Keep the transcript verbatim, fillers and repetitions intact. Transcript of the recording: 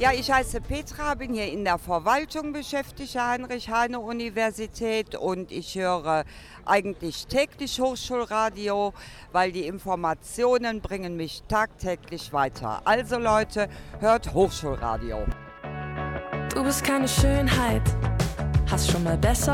Ja, ich heiße Petra, bin hier in der Verwaltung beschäftigt, der Heinrich-Heine-Universität, und ich höre eigentlich täglich Hochschulradio, weil die Informationen bringen mich tagtäglich weiter. Also Leute, hört Hochschulradio. Du bist keine Schönheit, hast schon mal besser